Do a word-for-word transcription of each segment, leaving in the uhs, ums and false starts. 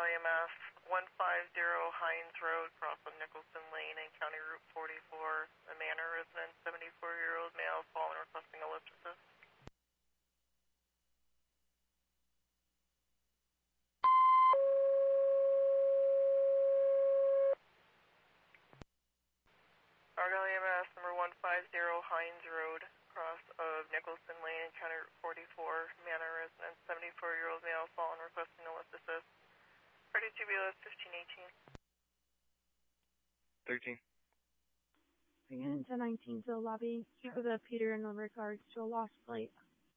Argyle E M S, one five zero Hines Road, cross of Nicholson Lane and County Route forty-four. The Manor resident, seventy-four-year-old male, fallen, requesting a lift assist. Argyle E M S, number one five zero Hines Road, cross of Nicholson Lane and County Route forty-four. Manor resident, seventy-four-year-old male, fallen, requesting a lift assist. Ready to be left, fifteen eighteen. thirteen. Again, ten nineteen to the lobby. Here with the Peter in regards to a lost flight.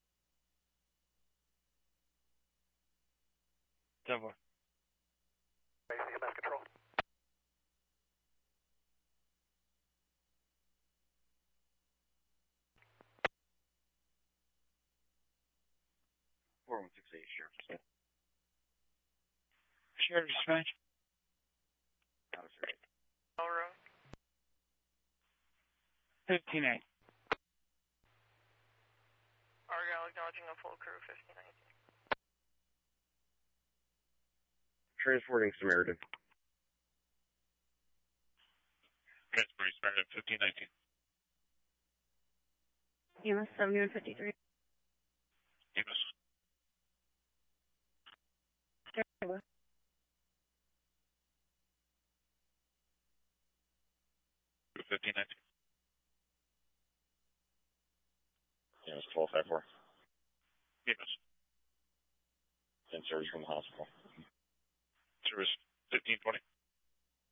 ten four. Basic E M S control. four one six eight, Sheriff Dispatch. Sheriff Dispatch. Officer eight. All room. fifteen eight. Argyle acknowledging a full crew, fifteen nineteen. Transporting Samaritan. Transporting Samaritan, fifteen nineteen. E M S seventy-one fifty-three. E M S. fifteen nineteen. E M S twelve five four. E M S. And service from the hospital. Service fifteen twenty.